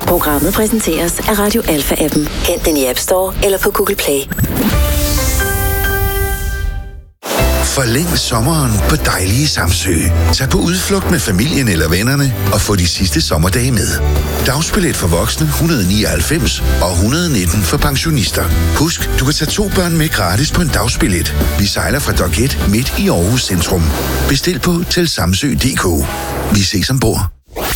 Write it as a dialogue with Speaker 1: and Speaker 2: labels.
Speaker 1: Programmet præsenteres af Radio Alpha-appen. Hent den i App Store eller på Google Play.
Speaker 2: Forlæng sommeren på dejlige Samsø. Tag på udflugt med familien eller vennerne og få de sidste sommerdage med. Dagsbillet for voksne 199 og 119 for pensionister. Husk, du kan tage 2 børn med gratis på en dagsbillet. Vi sejler fra Dok 1 midt i Aarhus Centrum. Bestil på til samsø.dk. Vi ses ombord.